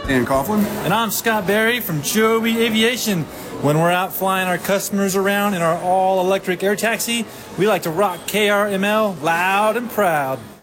Dan Coughlin. And I'm Scott Berry from Joby Aviation. When we're out flying our customers around in our all-electric air taxi, we like to rock KRML loud and proud.